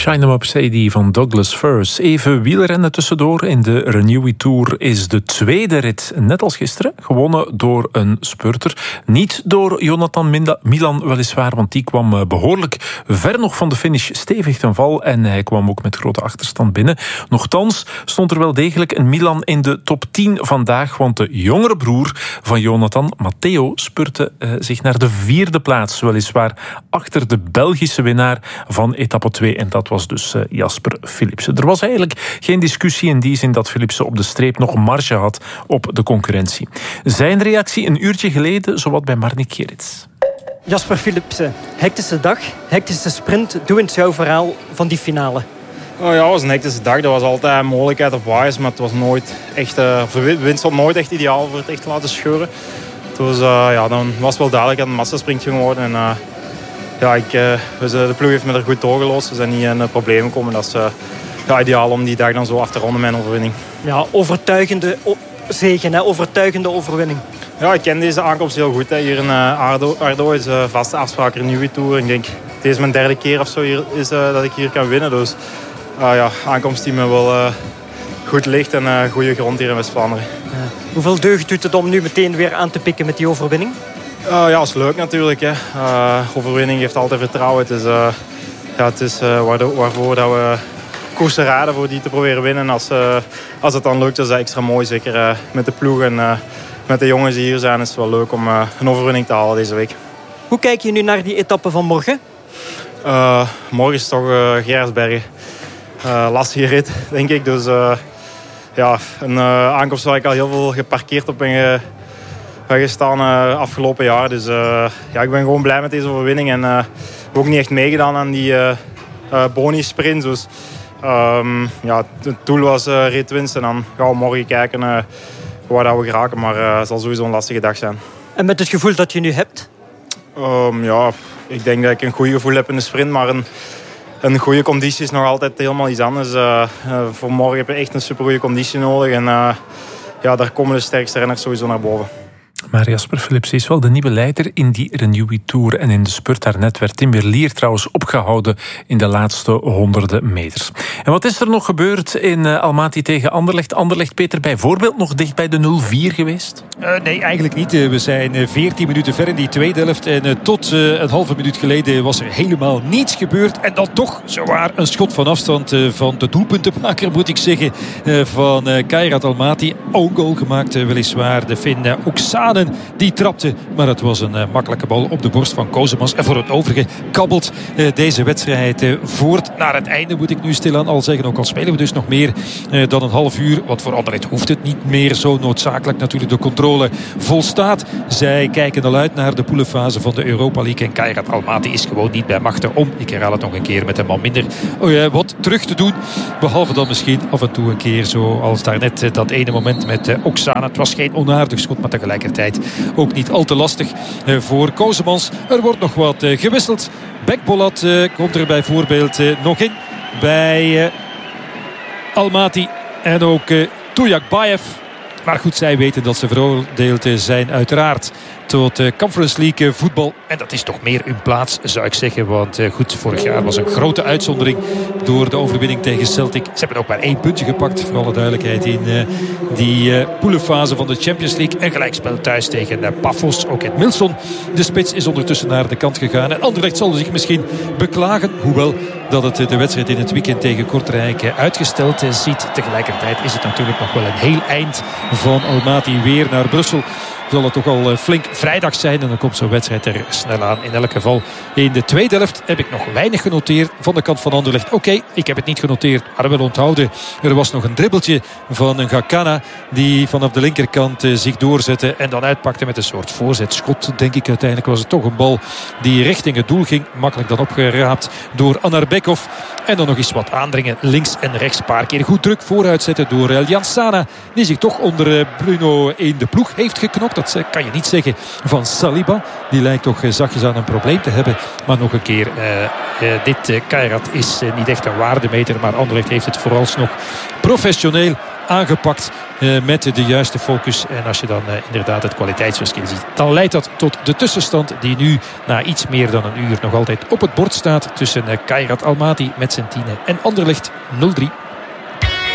China Sadie van Douglas First. Even wielrennen tussendoor. In de Renewy Tour is de tweede rit, net als gisteren, gewonnen door een spurter. Niet door Jonathan Milan weliswaar, want die kwam behoorlijk ver nog van de finish, stevig ten val. En hij kwam ook met grote achterstand binnen. Nochtans stond er wel degelijk een Milan in de top 10 vandaag, want de jongere broer van Jonathan, Matteo, spurte zich naar de 4e plaats. Weliswaar achter de Belgische winnaar van etappe 2. En dat was dus Jasper Philipsen. Er was eigenlijk geen discussie in die zin dat Philipsen op de streep nog marge had op de concurrentie. Zijn reactie een uurtje geleden, zowat bij Marnik Gerrits. Jasper Philipsen, hectische dag, hectische sprint. Doe eens jouw verhaal van die finale. Oh ja, het was een hectische dag. Er was altijd een mogelijkheid op waaiers, maar het was nooit echt... de wind stond nooit echt ideaal voor het echt te laten scheuren. Dus dan was het wel duidelijk dat het een massasprint ging worden. En, de ploeg heeft me er goed doorgelost. We zijn niet in problemen gekomen. Dat is ideaal om die dag dan zo af te ronden met een overwinning. Ja, overtuigende zegen, overtuigende overwinning. Ja, ik ken deze aankomst heel goed. Hè. Hier in Ardo is een vaste afspraak in de Renewy Tour. Ik denk, het is mijn 3e keer of zo dat ik hier kan winnen. Dus aankomst die me wel goed ligt en goede grond hier in West-Vlaanderen. Hoeveel deugd doet het om nu meteen weer aan te pikken met die overwinning? Dat is leuk natuurlijk. Hè. Overwinning geeft altijd vertrouwen. Het is waarvoor dat we koersen raden voor die te proberen winnen. Als het dan lukt, is dat extra mooi. Zeker met de ploeg en met de jongens die hier zijn, is het wel leuk om een overwinning te halen deze week. Hoe kijk je nu naar die etappe van morgen? Morgen is toch Geraardsbergen. Lastige rit, denk ik. Dus een aankomst waar ik al heel veel geparkeerd op ben gestaan afgelopen jaar. Dus ik ben gewoon blij met deze overwinning. En ook niet echt meegedaan aan die boni-sprint. Dus het doel was ritwinst. En dan gaan we morgen kijken waar dat we geraken. Maar het zal sowieso een lastige dag zijn. En met het gevoel dat je nu hebt? Ik denk dat ik een goed gevoel heb in de sprint. Maar een goede conditie is nog altijd helemaal iets anders. Voor morgen heb je echt een supergoeie conditie nodig. En daar komen de sterkste renners sowieso naar boven. Maar Jasper Philipsen is wel de nieuwe leider in die Renewy Tour. En in de spurt daarnet werd Tim Merlier trouwens opgehouden in de laatste honderden meters. En wat is er nog gebeurd in Almaty tegen Anderlecht? Anderlecht, Peter, bijvoorbeeld nog dicht bij de 0-4 geweest? Nee, eigenlijk niet. We zijn 14 minuten ver in die tweede helft. En tot een halve minuut geleden was er helemaal niets gebeurd. En dan toch zowaar een schot van afstand van de doelpuntenmaker, moet ik zeggen, van Kairat Almaty. Own goal gemaakt, weliswaar. De Fin Oksanen die trapte, maar het was een makkelijke bal op de borst van Kozemans. En voor het overige kabbelt deze wedstrijd voort naar het einde, moet ik nu stilaan al zeggen. Ook al spelen we dus nog meer dan een half uur. Want voor Anderlecht hoeft het niet meer zo noodzakelijk. Natuurlijk de controle volstaat. Zij kijken al uit naar de poelenfase van de Europa League. En Kairat Almaty is gewoon niet bij machten om, ik herhaal het nog een keer, met een man minder wat terug te doen. Behalve dan misschien af en toe een keer zoals daarnet dat ene moment met Oksana. Het was geen onaardig schot, maar tegelijkertijd ook niet al te lastig voor Kozemans. Er wordt nog wat gewisseld. Bekbolat komt er bijvoorbeeld nog in bij Almaty. En ook Tuyakbayev. Maar goed, zij weten dat ze veroordeeld zijn uiteraard tot Conference League voetbal. En dat is toch meer hun plaats, zou ik zeggen. Want goed, vorig jaar was een grote uitzondering door de overwinning tegen Celtic. Ze hebben ook maar 1 puntje gepakt, voor alle duidelijkheid, in die poelenfase van de Champions League. Een gelijkspel thuis tegen Pafos, ook in Milson. De spits is ondertussen naar de kant gegaan. En Anderlecht zal zich misschien beklagen, hoewel dat het de wedstrijd in het weekend tegen Kortrijk uitgesteld ziet. Tegelijkertijd is het natuurlijk nog wel een heel eind van Almaty weer naar Brussel. Zal het toch al flink vrijdag zijn. En dan komt zo'n wedstrijd er snel aan. In elk geval in de tweede helft heb ik nog weinig genoteerd van de kant van Anderlecht. Oké, ik heb het niet genoteerd, maar wel onthouden. Er was nog een dribbeltje van een Gakana die vanaf de linkerkant zich doorzette en dan uitpakte met een soort voorzetschot. Denk ik, uiteindelijk was het toch een bal die richting het doel ging. Makkelijk dan opgeraapt door Anarbekov. En dan nog eens wat aandringen links en rechts. Een paar keer goed druk vooruit zetten door Ljansana, die zich toch onder Bruno in de ploeg heeft geknokt. Dat kan je niet zeggen van Saliba. Die lijkt toch zachtjes aan een probleem te hebben. Maar nog een keer, dit Kairat is niet echt een waardemeter. Maar Anderlecht heeft het vooralsnog professioneel aangepakt met de juiste focus. En als je dan inderdaad het kwaliteitsverschil ziet, dan leidt dat tot de tussenstand die nu na iets meer dan een uur nog altijd op het bord staat tussen Kairat Almaty met zijn 10 en Anderlecht 0-3.